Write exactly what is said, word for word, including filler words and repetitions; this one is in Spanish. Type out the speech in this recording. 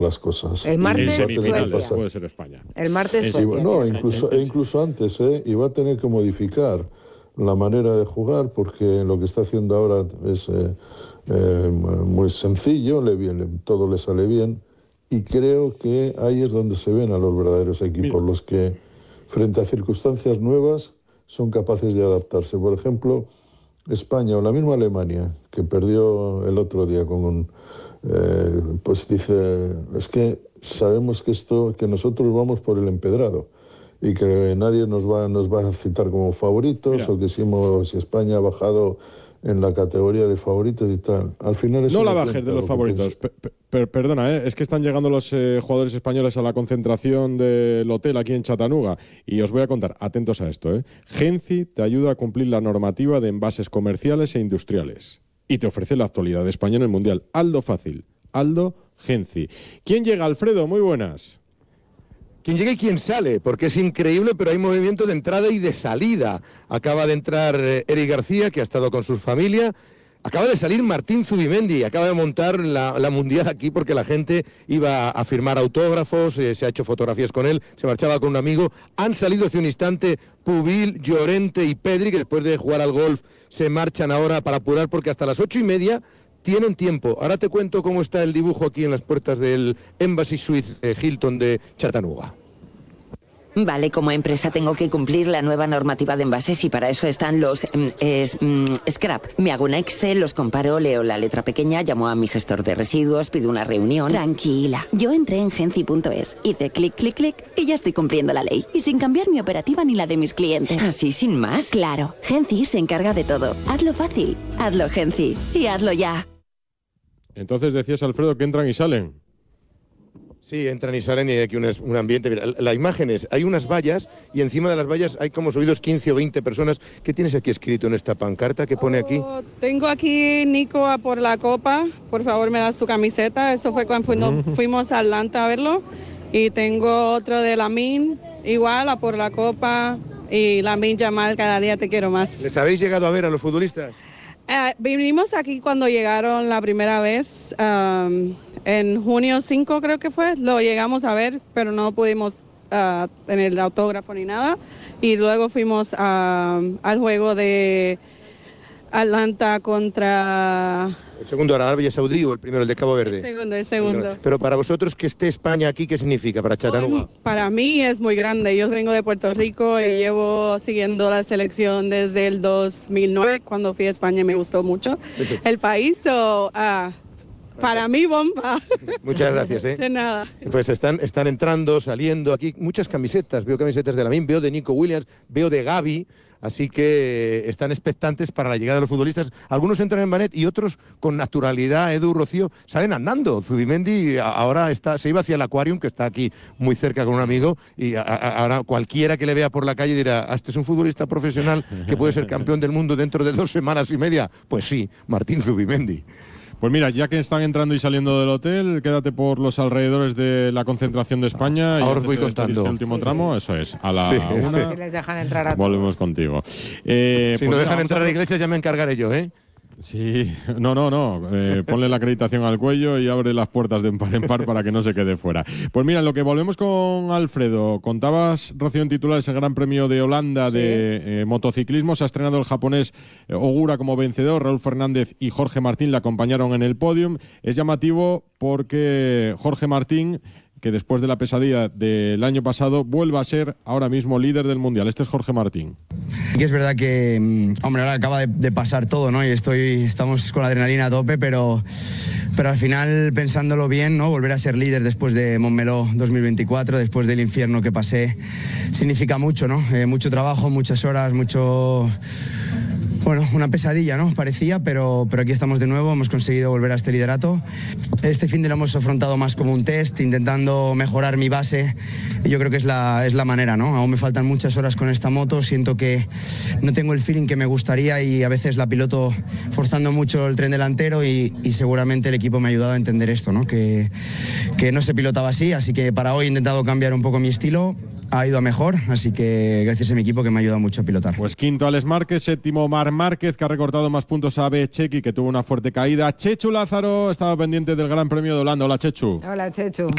las cosas. El martes y Suecia. Puede ser España. El martes Sí, Suecia. no, incluso, e incluso antes, ¿eh? Y va a tener que modificar la manera de jugar porque lo que está haciendo ahora es eh, eh, muy sencillo, le viene, todo le sale bien y creo que ahí es donde se ven a los verdaderos equipos, Mira. los que frente a circunstancias nuevas son capaces de adaptarse. Por ejemplo, España o la misma Alemania, que perdió el otro día con un... Eh, pues dice, es que sabemos que esto, que nosotros vamos por el empedrado y que nadie nos va, nos va a citar como favoritos. Mira. O que si, hemos, si España ha bajado en la categoría de favoritos y tal. Al final es no la bajes de los favoritos. Per, per, perdona, ¿eh? Es que están llegando los eh, jugadores españoles a la concentración del hotel aquí en Chattanooga y os voy a contar, atentos a esto, ¿eh? Genci te ayuda a cumplir la normativa de envases comerciales e industriales y te ofrece la actualidad de España en el Mundial. Hazlo fácil, hazlo Genci. ¿Quién llega, Alfredo? Muy buenas. Quién llega y quién sale, porque es increíble, pero hay movimiento de entrada y de salida. Acaba de entrar eh, Eric García, que ha estado con su familia. Acaba de salir Martín Zubimendi, acaba de montar la, la Mundial aquí porque la gente iba a firmar autógrafos, eh, se ha hecho fotografías con él, se marchaba con un amigo. Han salido hace un instante Pubil, Llorente y Pedri, que después de jugar al golf se marchan ahora para apurar porque hasta las ocho y media tienen tiempo. Ahora te cuento cómo está el dibujo aquí en las puertas del Embassy Suites eh, Hilton de Chattanooga. Vale, como empresa tengo que cumplir la nueva normativa de envases y para eso están los eh, es, mm, scrap. Me hago un Excel, los comparo, leo la letra pequeña, llamo a mi gestor de residuos, pido una reunión. Tranquila, yo entré en Genci punto es, hice clic, clic, clic y ya estoy cumpliendo la ley. Y sin cambiar mi operativa ni la de mis clientes. ¿Así sin más? Claro, Genci se encarga de todo. Hazlo fácil, hazlo Genci y hazlo ya. Entonces decías, Alfredo, que entran y salen. Sí, entran y salen y hay aquí un, un ambiente. Mira, la, la imagen es, hay unas vallas y encima de las vallas hay como subidos quince o veinte personas. ¿Qué tienes aquí escrito en esta pancarta que pone aquí? Oh, tengo aquí Nico a por la copa, por favor me das tu camiseta. Eso fue cuando fuimos, fuimos a Atlanta a verlo. Y tengo otro de Lamine, igual a por la copa. Y Lamine Yamal, cada día te quiero más. ¿Les habéis llegado a ver a los futbolistas? Uh, vinimos aquí cuando llegaron la primera vez, um, en junio cinco creo que fue, lo llegamos a ver, pero no pudimos uh, tener el autógrafo ni nada. Y luego fuimos uh, al juego de Atlanta contra... El segundo era Arabia Saudí o el primero, el de Cabo Verde. El segundo, el segundo. Pero para vosotros que esté España aquí, ¿qué significa para Chattanooga? Para mí es muy grande. Yo vengo de Puerto Rico y llevo siguiendo la selección desde el dos mil nueve, cuando fui a España. Me gustó mucho el país. So, uh, para mí, bomba. Muchas gracias, ¿eh? De nada. Pues están, están entrando, saliendo aquí muchas camisetas. Veo camisetas de Lamine, veo de Nico Williams, veo de Gavi. Así que están expectantes para la llegada de los futbolistas. Algunos entran en Manet y otros con naturalidad. Edu, Rocío, salen andando. Zubimendi ahora está, se iba hacia el Aquarium, que está aquí muy cerca con un amigo, y a, a, ahora cualquiera que le vea por la calle dirá, ¿este es un futbolista profesional que puede ser campeón del mundo dentro de dos semanas y media? Pues sí, Martín Zubimendi. Pues mira, ya que están entrando y saliendo del hotel, quédate por los alrededores de la concentración de España. Ahora os voy contando. Este último sí, tramo, sí. Eso es. A la sí. una. Si les dejan entrar a volvemos todos. contigo. Eh, si pues no dejan mira, entrar a... a la iglesia ya me encargaré yo, ¿eh? Sí, no, no, no. Eh, ponle la acreditación al cuello y abre las puertas de par en par para que no se quede fuera. Pues mira, lo que volvemos con Alfredo. Contabas, Rocío, en titulares el Gran Premio de Holanda sí. de eh, motociclismo. Se ha estrenado el japonés eh, Ogura como vencedor. Raúl Fernández y Jorge Martín le acompañaron en el podium. Es llamativo porque Jorge Martín, que después de la pesadilla del año pasado, vuelve a ser ahora mismo líder del Mundial. Este es Jorge Martín. Y es verdad que, hombre, ahora acaba de, de pasar todo, ¿no? Y estoy, estamos con la adrenalina a tope, pero, pero al final, pensándolo bien, ¿no? Volver a ser líder después de Montmeló dos mil veinticuatro, después del infierno que pasé, significa mucho, ¿no? Eh, mucho trabajo, muchas horas, mucho... Bueno, una pesadilla, ¿no? Parecía, pero, pero aquí estamos de nuevo, hemos conseguido volver a este liderato. Este fin de lo hemos afrontado más como un test, intentando mejorar mi base, y yo creo que es la, es la manera, ¿no? Aún me faltan muchas horas con esta moto, siento que no tengo el feeling que me gustaría y a veces la piloto forzando mucho el tren delantero y, y seguramente el equipo me ha ayudado a entender esto, ¿no? Que, que no se pilotaba así, así que para hoy he intentado cambiar un poco mi estilo. Ha ido a mejor, así que gracias a mi equipo que me ha ayudado mucho a pilotar. Pues quinto Alex Márquez, séptimo Marc Márquez, que ha recortado más puntos a B. Chequi, que tuvo una fuerte caída. Chechu Lázaro estaba pendiente del Gran Premio de Holanda. Hola, Chechu. Hola, Chechu.